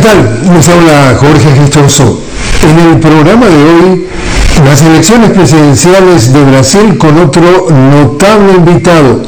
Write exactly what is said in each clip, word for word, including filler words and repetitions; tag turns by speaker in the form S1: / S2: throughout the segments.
S1: tal? Les habla Jorge Gestoso. En el programa de hoy, las elecciones presidenciales de Brasil con otro notable invitado,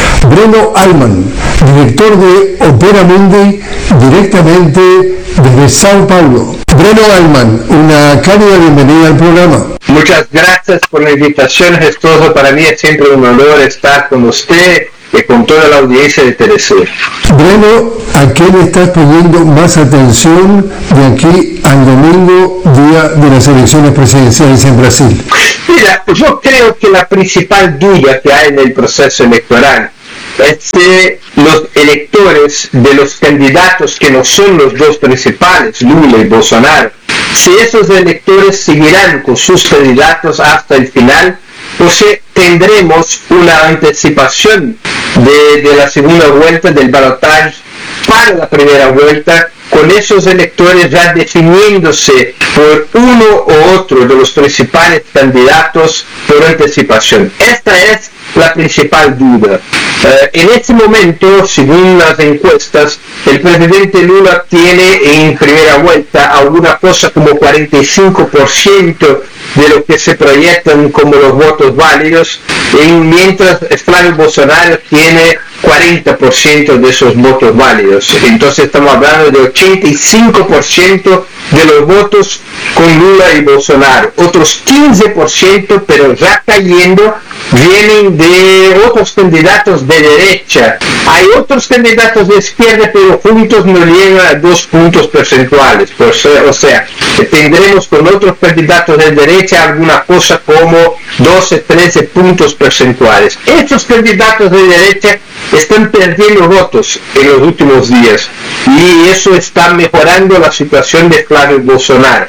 S1: Breno Altman, director de Opera Mundi, directamente desde Sao Paulo. Breno Altman, una cálida bienvenida al programa.
S2: Muchas gracias por la invitación, Gestoso. Para mí es siempre un honor estar con usted y con toda la audiencia de T V C.
S1: Breno, ¿a qué le estás poniendo más atención de aquí al domingo, día de las elecciones presidenciales en Brasil?
S2: Mira, yo creo que la principal duda que hay en el proceso electoral es que los electores de los candidatos que no son los dos principales, Lula y Bolsonaro, si esos electores seguirán con sus candidatos hasta el final, o si tendremos una anticipación de, de la segunda vuelta del balotaje para la primera vuelta, con esos electores ya definiéndose por uno u otro de los principales candidatos por anticipación. Esta es la principal duda. Uh, en este momento, según las encuestas, el presidente Lula tiene en primera vuelta alguna cosa como cuarenta y cinco por ciento de lo que se proyectan como los votos válidos, y mientras Flavio Bolsonaro tiene cuarenta por ciento de esos votos válidos. Entonces estamos hablando de ochenta y cinco por ciento de los votos con Lula y Bolsonaro. Otros quince por ciento, pero ya cayendo, vienen de otros candidatos de derecha. Hay otros candidatos de izquierda, pero juntos no llegan a dos puntos porcentuales. O sea, tendremos con otros candidatos de derecha alguna cosa como doce, trece puntos porcentuales. Estos candidatos de derecha están perdiendo votos en los últimos días y eso está mejorando la situación de Flavio Bolsonaro.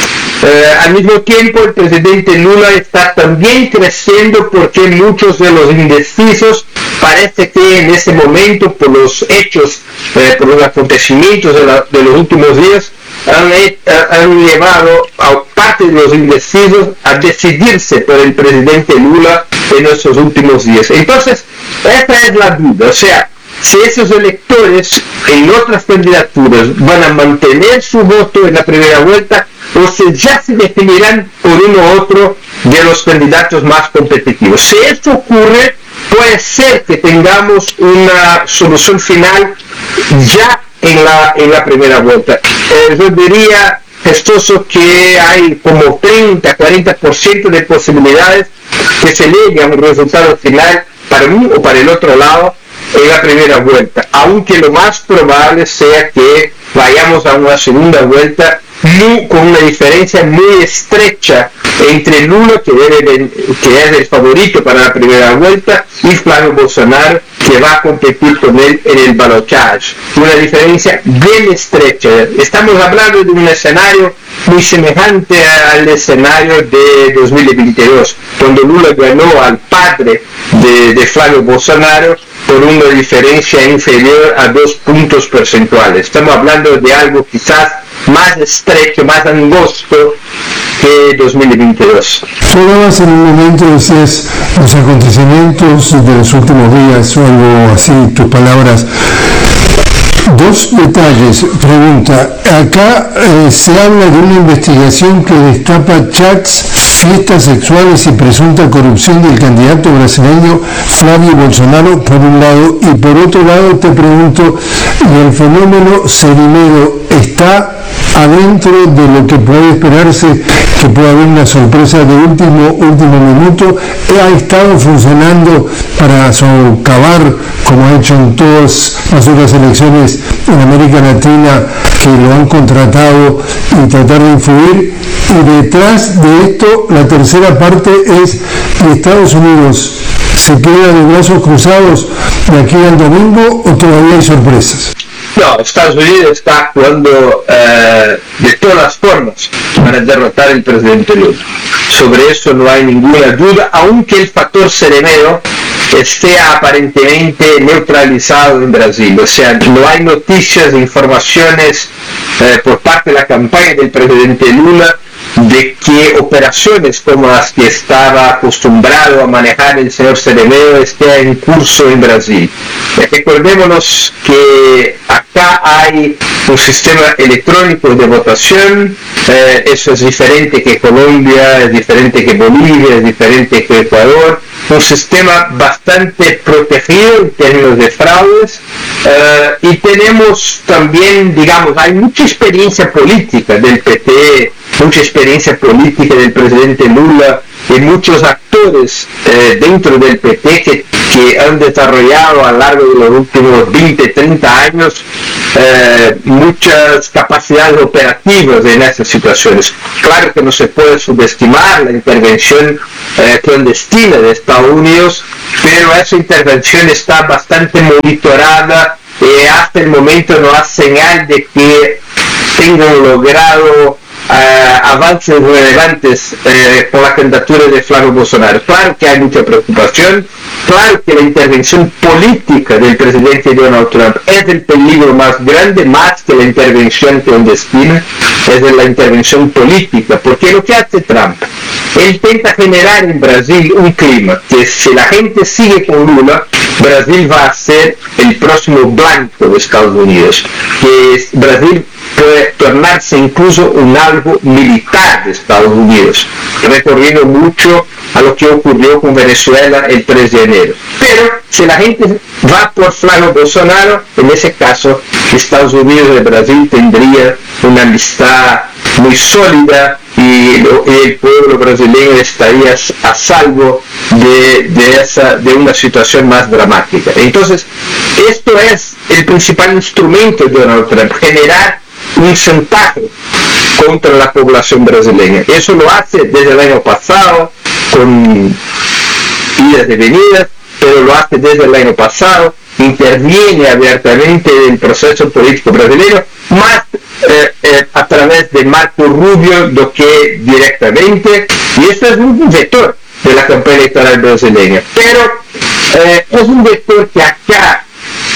S2: Eh, al mismo tiempo, el presidente Lula está también creciendo porque muchos de los indecisos parece que en ese momento, por los hechos, eh, por los acontecimientos de, la, de los últimos días, han, han llevado a parte de los indecisos a decidirse por el presidente Lula en estos últimos días. Entonces, esta es la duda, o sea, si esos electores en otras candidaturas van a mantener su voto en la primera vuelta o si ya se definirán por uno u otro de los candidatos más competitivos. Si esto ocurre, puede ser que tengamos una solución final ya en la, en la primera vuelta. Eh, yo diría, Gestoso, que hay como treinta a cuarenta por ciento de posibilidades que se llegue a un resultado final para uno o para el otro lado en la primera vuelta, aunque lo más probable sea que vayamos a una segunda vuelta muy, con una diferencia muy estrecha entre Lula, que, debe, que es el favorito para la primera vuelta, y Flavio Bolsonaro, que va a competir con él en el balotaje. Una diferencia bien estrecha. Estamos hablando de un escenario muy semejante al escenario de dos mil veintidós, cuando Lula ganó al padre de, de Flavio Bolsonaro por una diferencia inferior a dos puntos porcentuales. Estamos hablando de algo quizás más estrecho, más angosto que dos mil veintidós.
S1: Hablabas en un momento, decías, los acontecimientos de los últimos días o algo así, tus palabras. Dos detalles. Pregunta, acá eh, se habla de una investigación que destapa chats, fiestas sexuales y presunta corrupción del candidato brasileño Flavio Bolsonaro, por un lado, y por otro lado te pregunto, ¿y el fenómeno Cerimedo está adentro de lo que puede esperarse, que pueda haber una sorpresa de último último minuto? ¿Ha estado funcionando para socavar, como ha hecho en todas las otras elecciones en América Latina, que lo han contratado y tratar de influir? Y detrás de esto, la tercera parte es que Estados Unidos se queda de brazos cruzados de aquí al domingo, o todavía hay sorpresas.
S2: No, Estados Unidos está actuando eh, de todas las formas para derrotar al presidente Lula. Sobre eso no hay ninguna duda, aunque el factor Cerimedo esté aparentemente neutralizado en Brasil. O sea, no hay noticias, informaciones eh, por parte de la campaña del presidente Lula de que operaciones como las que estaba acostumbrado a manejar el señor Ceremedo estén en curso en Brasil. Recordémonos que acá hay un sistema electrónico de votación, eh, eso es diferente que Colombia, es diferente que Bolivia, es diferente que Ecuador, un sistema bastante protegido en términos de fraudes, eh, y tenemos también, digamos, hay mucha experiencia política del P T, mucha experiencia política del presidente Lula y muchos actores eh, dentro del P T que, que han desarrollado a lo largo de los últimos veinte, treinta años eh, muchas capacidades operativas en esas situaciones. Claro que no se puede subestimar la intervención eh, clandestina de Estados Unidos, pero esa intervención está bastante monitorada y hasta el momento no hay señal de que tengan logrado Uh, avances relevantes uh, por la candidatura de Flávio Bolsonaro. Claro que hay mucha preocupación, claro que la intervención política del presidente Donald Trump es el peligro más grande, más que la intervención clandestina, es la intervención política, porque lo que hace Trump, él intenta generar en Brasil un clima que si la gente sigue con Lula, Brasil va a ser el próximo blanco de Estados Unidos, que Brasil puede tornarse incluso un algo militar de Estados Unidos, recorriendo mucho a lo que ocurrió con Venezuela el tres de enero. Pero si la gente va por Flávio Bolsonaro, en ese caso Estados Unidos y Brasil tendría una amistad muy sólida y el pueblo brasileño estaría a salvo de, de, esa, de una situación más dramática. Entonces, esto es el principal instrumento de Donald Trump, generar un chantaje contra la población brasileña. Eso lo hace desde el año pasado con idas y venidas, pero lo hace desde el año pasado, interviene abiertamente en el proceso político brasileño, más eh, eh, a través de Marco Rubio do que directamente, y esto es un vector de la campaña electoral brasileña. Pero eh, es un vector que acá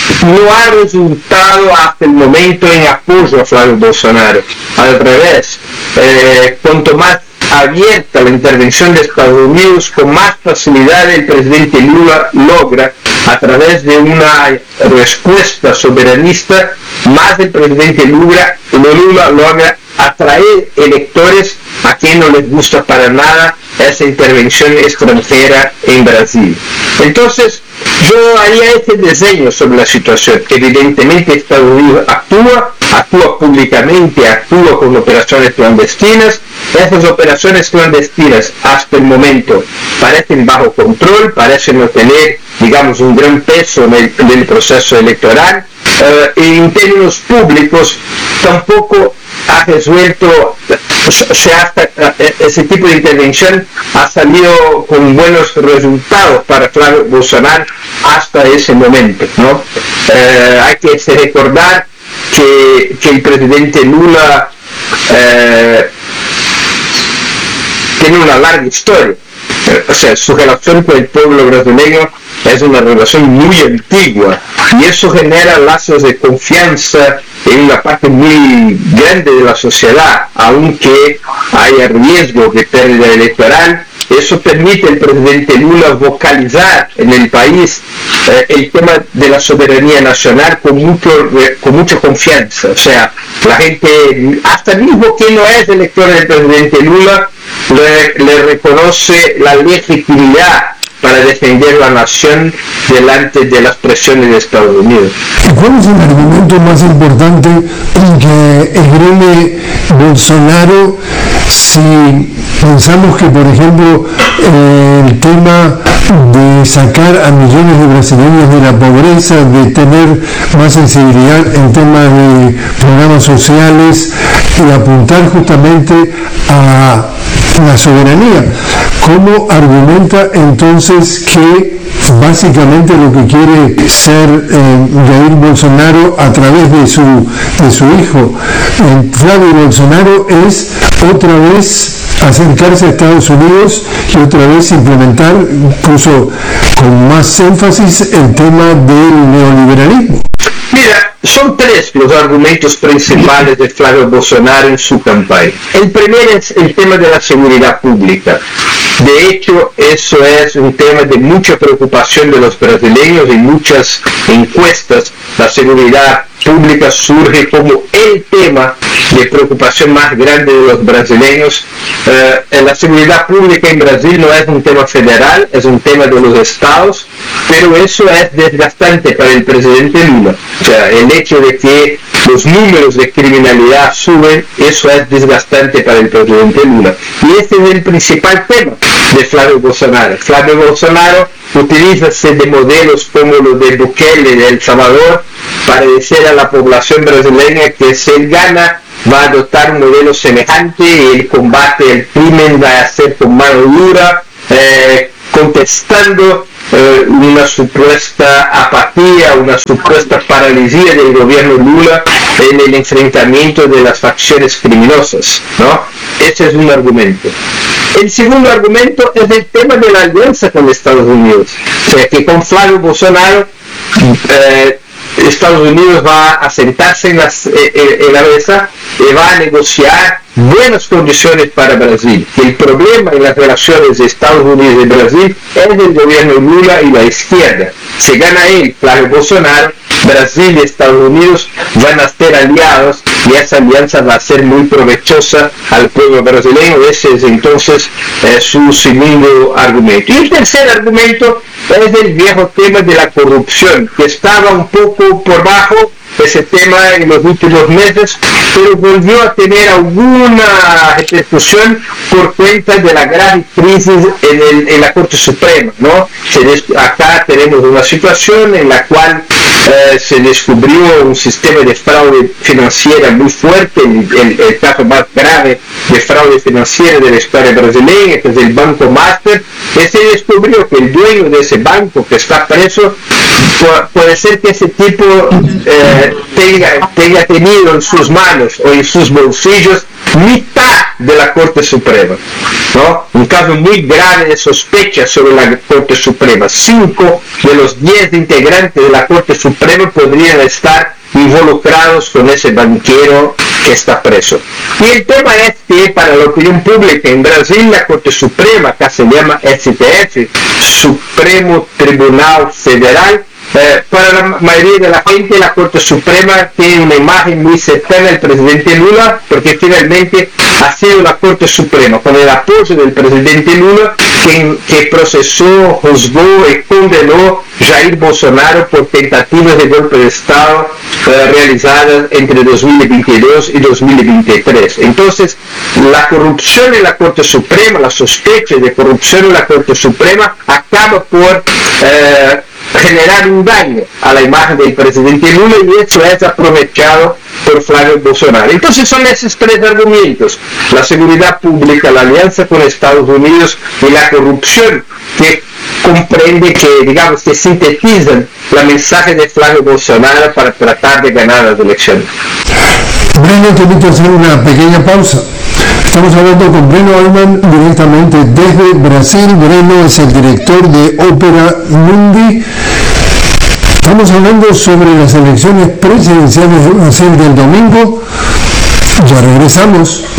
S2: no ha resultado hasta el momento en apoyo a Flávio Bolsonaro. Al revés, eh, cuanto más abierta la intervención de Estados Unidos, con más facilidad el presidente Lula logra, a través de una respuesta soberanista, más el presidente Lula, Lula logra atraer electores a quien no les gusta para nada esa intervención extranjera en Brasil. Entonces, yo haría este diseño sobre la situación. Evidentemente Estados Unidos actúa, actúa públicamente, actúa con operaciones clandestinas. Esas operaciones clandestinas hasta el momento parecen bajo control, parecen no tener, digamos, un gran peso en el, en el proceso electoral. Uh, en términos públicos tampoco ha resuelto, o sea, hasta, ese tipo de intervención ha salido con buenos resultados para Flávio Bolsonaro hasta ese momento, ¿no? Uh, hay que recordar que, que el presidente Lula uh, tiene una larga historia, o sea, su relación con el pueblo brasileño es una relación muy antigua y eso genera lazos de confianza en una parte muy grande de la sociedad, aunque haya riesgo de pérdida electoral. Eso permite al presidente Lula vocalizar en el país eh, el tema de la soberanía nacional con mucho con mucha confianza. O sea, la gente, hasta mismo que no es elector del presidente Lula, le, le reconoce la legitimidad para defender la nación delante de las presiones de Estados Unidos.
S1: ¿Cuál es el argumento más importante que esgrime Bolsonaro si pensamos que, por ejemplo, eh, el tema de sacar a millones de brasileños de la pobreza, de tener más sensibilidad en temas de programas sociales y apuntar justamente a la soberanía? ¿Cómo argumenta entonces que básicamente lo que quiere ser eh, Jair Bolsonaro a través de su, de su hijo eh, Flávio Bolsonaro es otra vez acercarse a Estados Unidos y otra vez implementar, incluso con más énfasis, el tema del neoliberalismo?
S2: Mira, son tres los argumentos principales de Flávio Bolsonaro en su campaña. El primero es el tema de la seguridad pública. De hecho, eso es un tema de mucha preocupación de los brasileños. En muchas encuestas, la seguridad pública surge como el tema de preocupación más grande de los brasileños. Eh, la seguridad pública en Brasil no es un tema federal, es un tema de los estados, pero eso es desgastante para el presidente Lula. O sea, el hecho de que los números de criminalidad suben, eso es desgastante para el presidente Lula. Y este es el principal tema de Flávio Bolsonaro. Flávio Bolsonaro utiliza de modelos como los de Bukele de El Salvador para decir a la población brasileña que si él gana va a adoptar un modelo semejante y el combate al crimen va a ser con mano dura, eh, contestando eh, una supuesta apatía, una supuesta paralisia del gobierno Lula en el enfrentamiento de las facciones criminosas, ¿no? Ese es un argumento. El segundo argumento es el tema de la alianza con Estados Unidos, o sea que con Flávio Bolsonaro eh, Estados Unidos va a sentarse en, las, eh, en la mesa y va a negociar buenas condiciones para Brasil. El problema en las relaciones de Estados Unidos y Brasil es el gobierno Lula y la izquierda. Si gana él, Flávio Bolsonaro, Brasil y Estados Unidos van a ser aliados y esa alianza va a ser muy provechosa al pueblo brasileño. Ese es entonces eh, su segundo argumento. Y el tercer argumento es el viejo tema de la corrupción, que estaba un poco por bajo ese tema en los últimos meses, pero volvió a tener alguna repercusión por cuenta de la grave crisis en, el, en la Corte Suprema, ¿no? Se des, acá tenemos una situación en la cual eh, se descubrió un sistema de fraude financiera muy fuerte, el, el, el caso más grave de fraude financiera de la historia brasileña, que es el Banco Master, y se descubrió que el dueño de ese banco, que está preso, puede ser que ese tipo eh, tenga, tenga tenido en sus manos o en sus bolsillos mitad de la Corte Suprema, ¿no? Un caso muy grave de sospecha sobre la Corte Suprema. Cinco de los diez integrantes de la Corte Suprema podrían estar involucrados con ese banquero que está preso. Y el tema es que para la opinión pública en Brasil la Corte Suprema, acá se llama S T F, Supremo Tribunal Federal, Eh, para la mayoría de la gente la Corte Suprema tiene una imagen muy cercana al presidente Lula, porque finalmente ha sido la Corte Suprema, con el apoyo del presidente Lula, que, que procesó, juzgó y condenó Jair Bolsonaro por tentativas de golpe de Estado eh, realizadas entre dos mil veintidós y dos mil veintitrés. Entonces, la corrupción en la Corte Suprema, la sospecha de corrupción en la Corte Suprema acaba por eh, generar un daño a la imagen del presidente Lula, y eso es aprovechado por Flávio Bolsonaro. Entonces son esos tres argumentos: la seguridad pública, la alianza con Estados Unidos y la corrupción, que comprende, que digamos que sintetizan la mensaje de Flávio Bolsonaro para tratar de ganar las elecciones.
S1: Breno, te invito a hacer una pequeña pausa. Estamos hablando con Breno Altman directamente desde Brasil. Breno es el director de Opera Mundi. Estamos hablando sobre las elecciones presidenciales de Brasil del domingo. Ya regresamos.